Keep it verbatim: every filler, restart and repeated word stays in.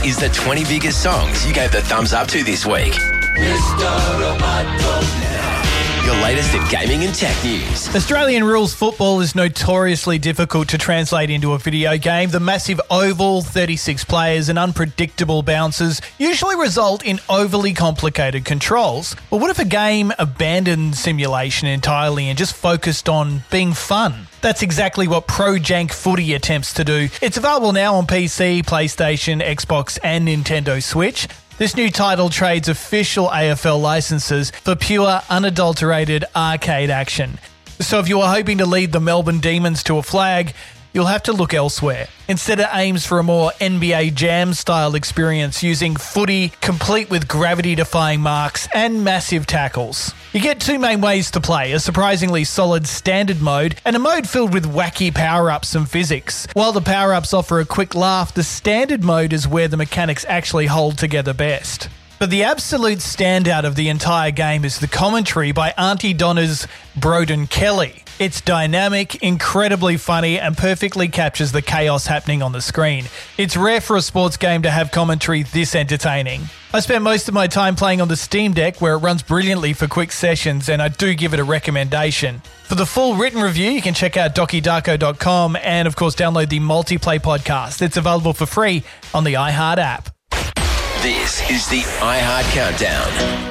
is the twenty biggest songs you gave the thumbs up to this week. Mister Roboto. Your latest in gaming and tech news. Australian rules football is notoriously difficult to translate into a video game. The massive oval, thirty-six players and unpredictable bounces usually result in overly complicated controls. But what if a game abandoned simulation entirely and just focused on being fun? That's exactly what Pro Jank Footy attempts to do. It's available now on P C, PlayStation, Xbox and Nintendo Switch. This new title trades official A F L licenses for pure, unadulterated arcade action. So if you are hoping to lead the Melbourne Demons to a flag, you'll have to look elsewhere. Instead, it aims for a more N B A Jam-style experience using footy complete with gravity-defying marks and massive tackles. You get two main ways to play, a surprisingly solid standard mode and a mode filled with wacky power-ups and physics. While the power-ups offer a quick laugh, the standard mode is where the mechanics actually hold together best. But the absolute standout of the entire game is the commentary by Auntie Donna's Broden Kelly. It's dynamic, incredibly funny, and perfectly captures the chaos happening on the screen. It's rare for a sports game to have commentary this entertaining. I spent most of my time playing on the Steam Deck, where it runs brilliantly for quick sessions, and I do give it a recommendation. For the full written review, you can check out doki darko dot com and, of course, download the Multiplay podcast. It's available for free on the iHeart app. This is the iHeart Countdown.